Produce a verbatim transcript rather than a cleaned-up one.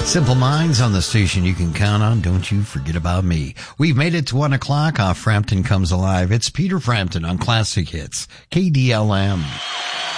Simple Minds on the station you can count on. Don't you forget about me. We've made it to one o'clock. Off Frampton Comes Alive. It's Peter Frampton on Classic Hits. K D L M.